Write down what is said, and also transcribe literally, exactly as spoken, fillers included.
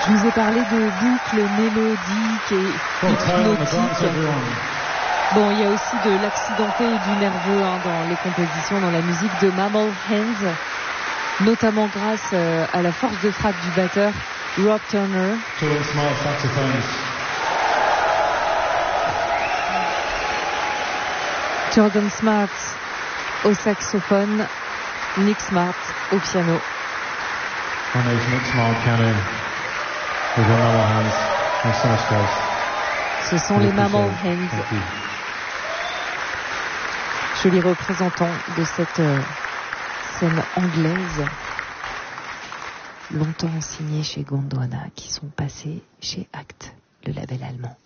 Je vous ai parlé de boucles mélodiques et hypnotiques. Bon, il y a aussi de l'accidenté et du nerveux hein, dans les compositions, dans la musique de Mammal Hands, notamment grâce euh, à la force de frappe du batteur Rob Turner. Jordan Smart au saxophone, Nick Smart au piano. Ce sont les Mammal Hands. Jolis représentants de cette euh, scène anglaise, longtemps signée chez Gondwana, qui sont passés chez Act, le label allemand.